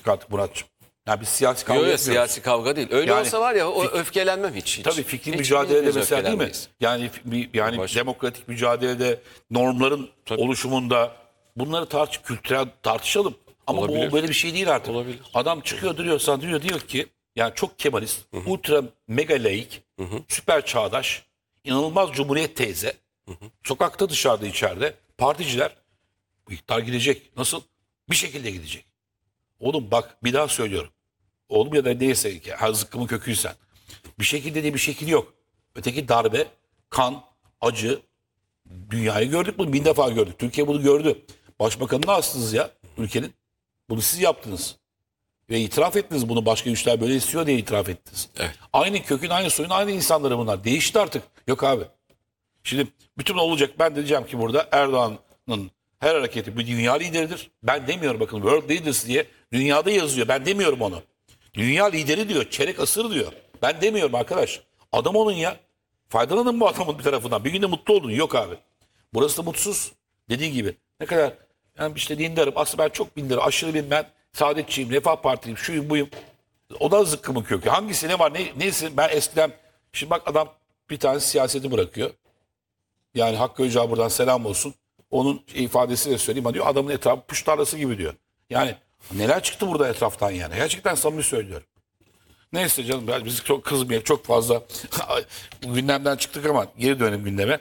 çözdük artık Muratçım. Yani biz siyasi kavga Yok etmiyoruz. siyasi kavga değil. Öyle Yani olsa var ya o öfkelenmem hiç. Tabii fikri Hiç mücadelede biz mesela değil mi? öfkelenmeyiz. Yani Baş- demokratik mücadelede normların Tabii. oluşumunda bunları kültürel tartışalım. Ama Olabilir. bu böyle bir şey değil artık. Olabilir. Adam çıkıyor diyor ki yani çok Kemalist, ultra mega laik, süper çağdaş, inanılmaz cumhuriyet teyze. Sokakta dışarıda içeride particiler bu iktidar gidecek. Nasıl? Bir şekilde gidecek. Oğlum bak bir daha söylüyorum. Oğlum ya da neyse ki zıkkımın köküysen. Bir şekilde diye bir şekil yok. Öteki darbe, kan, acı. Dünyayı gördük bunu. 1000 defa gördük. Türkiye bunu gördü. Başbakanını astınız ya ülkenin. Bunu siz yaptınız. Ve itiraf ettiniz bunu. Başka güçler böyle istiyor diye itiraf ettiniz. Evet. Aynı kökün, aynı soyun, aynı insanları bunlar. Değişti artık. Yok abi. Şimdi bütün olacak. Ben de diyeceğim ki burada Erdoğan'ın her hareketi bir dünya lideridir. Ben demiyorum bakın World Leaders diye dünyada yazıyor. Ben demiyorum onu. Dünya lideri diyor. Çeyrek asır diyor. Ben demiyorum arkadaş. Adam olun ya. Faydalanın bu adamın bir tarafından. Bir günde mutlu olun. Yok abi. Burası da mutsuz. Dediği gibi. Ne kadar yani işte dindarım. Aslında ben çok dindarım. Aşırı bir ben Saadetçiyim. Refah Partiliyim. Şuyum buyum. O da zıkkımın kökü. Hangisi ne var? Neyse ben eskiden şimdi bak adam bir tane siyaseti bırakıyor. Yani Hakkı Öcağı buradan selam olsun. Onun ifadesiyle söyleyeyim. Diyor adamın etrafı puş tarlası gibi diyor. Yani neler çıktı burada etraftan yani. Gerçekten samimi söylüyorum. Neyse canım biz çok kızmayalım. Çok fazla gündemden çıktık ama geri dönelim gündeme.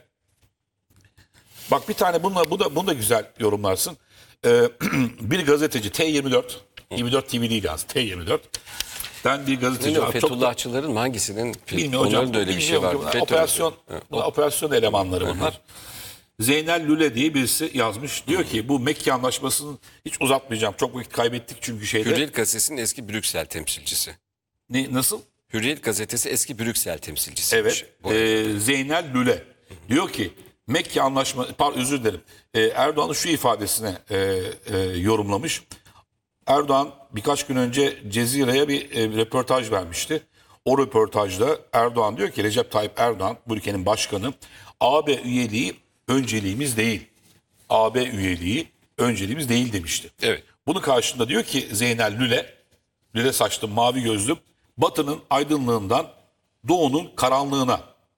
Bak bir tane bunu da güzel yorumlarsın. Bir gazeteci T24 24 TV değil yalnız T24. Ben bir gazeteci. Bilmiyorum, Fethullahçıların mı hangisinin? Bilmiyorum hocam. Onların da öyle bir şey var. Operasyon elemanları bunlar. Zeynel Lüle diye birisi yazmış. Diyor ki bu Mekke Anlaşması'nı hiç uzatmayacağım. Çok vakit kaybettik çünkü şeyde. Hürriyet Gazetesi'nin eski Brüksel temsilcisi. Nasıl? Hürriyet Gazetesi eski Brüksel temsilcisiymiş. Evet. Zeynel Lüle. Diyor ki Mekke Anlaşması, özür dilerim. Erdoğan'ın şu ifadesine yorumlamış. Erdoğan birkaç gün önce Cezire'ye bir röportaj vermişti. O röportajda Erdoğan diyor ki Recep Tayyip Erdoğan bu ülkenin başkanı AB üyeliği önceliğimiz değil. AB üyeliği önceliğimiz değil demişti. Evet. Bunun karşında diyor ki Zeynel Lüle saçlı mavi gözlüm Batı'nın aydınlığından Doğu'nun karanlığına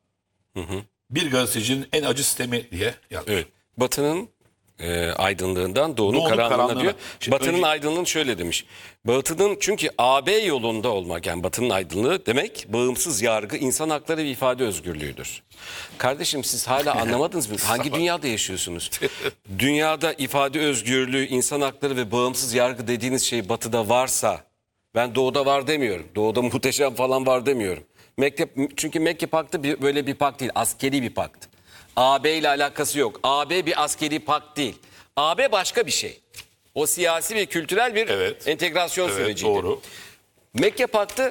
bir gazetecinin en acı sistemi diye yazmış. Evet. Batı'nın aydınlığından Doğu'nun karanlığına diyor. Şimdi Batı'nın aydınlığını şöyle demiş. Batı'nın çünkü AB yolunda olmak yani Batı'nın aydınlığı demek bağımsız yargı, insan hakları ve ifade özgürlüğüdür. Kardeşim siz hala anlamadınız mı? Hangi dünyada yaşıyorsunuz? Dünyada ifade özgürlüğü, insan hakları ve bağımsız yargı dediğiniz şey Batı'da varsa ben Doğu'da var demiyorum. Doğu'da muhteşem falan var demiyorum. Çünkü Mekke Paktı böyle bir pakt değil, askeri bir pakt. AB ile alakası yok. AB bir askeri pakt değil. AB başka bir şey. O siyasi ve kültürel bir entegrasyon süreciydi. Doğru. Mekke Paktı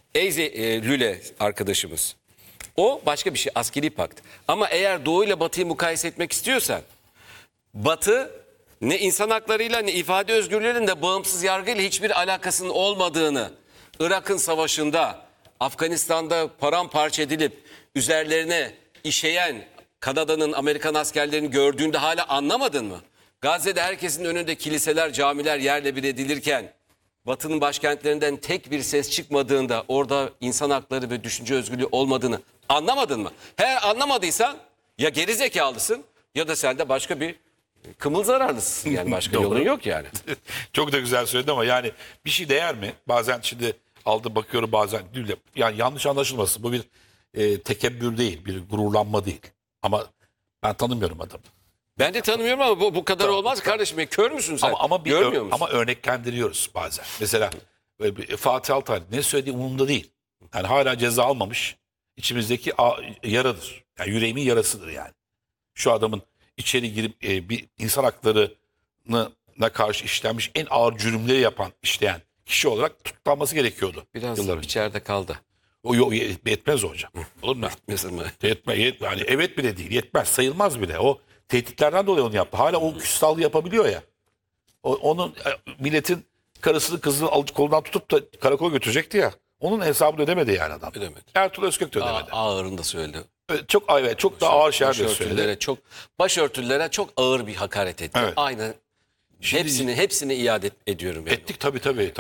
Lüle arkadaşımız. O başka bir şey, askeri pakt. Ama eğer Doğu ile Batı'yı mukayese etmek istiyorsan Batı ne insan haklarıyla ne ifade özgürlüğünün de bağımsız yargıyla hiçbir alakasının olmadığını, Irak'ın savaşında, Afganistan'da paramparça edilip üzerlerine işeyen Kanada'nın, Amerikan askerlerini gördüğünde hala anlamadın mı? Gazze'de herkesin önünde kiliseler, camiler yerle bir edilirken Batı'nın başkentlerinden tek bir ses çıkmadığında orada insan hakları ve düşünce özgürlüğü olmadığını anlamadın mı? Eğer anlamadıysan ya geri zekalısın ya da sen de başka bir kımıl zararlısın. Yani başka yolun yok yani. Çok da güzel söyledin ama yani bir şey değer mi? Bazen şimdi bakıyorum bazen yani yanlış anlaşılmasın. Bu bir tekebbür değil, bir gururlanma değil. Ama ben tanımıyorum adamı. Ben de tanımıyorum ama bu kadar olmaz kardeşim. Kör müsün sen? Görmüyor musun? Ama örneklendiriyoruz bazen. Mesela Fatih Altaylı ne söylediği umurumda değil. Yani hala ceza almamış. İçimizdeki yaradır. Yani yüreğimin yarasıdır yani. Şu adamın içeri girip bir insan haklarına karşı işlenmiş en ağır cürümleri işleyen kişi olarak tutuklanması gerekiyordu. Biraz yıllar önce. içeride kaldı. O yetmez hocam. Olur mu? Mesela Yani evet bile değil. Yetmez. Sayılmaz bile. O tehditlerden dolayı onu yaptı. Hala o küstahlığı yapabiliyor ya. Onun milletin karısını kızını alıp kolundan tutup da karakola götürecekti ya. Onun hesabını ödemedi yani adam. Ödemedi. Ertuğrul Özkök de ödemedi. Ağırını da söyledi. Çok daha ağır şeyler de söyledi. Başörtülere çok ağır bir hakaret etti. Evet. Aynen. Hepsini iade ediyorum. Yani. Ettik tabii.